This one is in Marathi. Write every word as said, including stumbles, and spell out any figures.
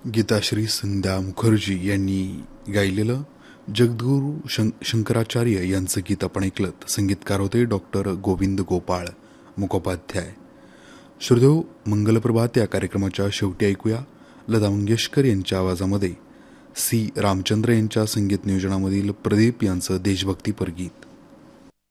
गीताश्री संध्या मुखर्जी यांनी गायलेलं जगद्गुरू शं शंकराचार्य यांचं गीत आपण ऐकलं. संगीतकार होते डॉक्टर गोविंद गोपाळ मुखोपाध्याय. श्रोदेव, मंगलप्रभात या कार्यक्रमाच्या शेवटी ऐकूया लता मंगेशकर यांच्या आवाजामध्ये सी रामचंद्र यांच्या संगीत नियोजनामधील प्रदीप यांचं देशभक्तीपर गीत.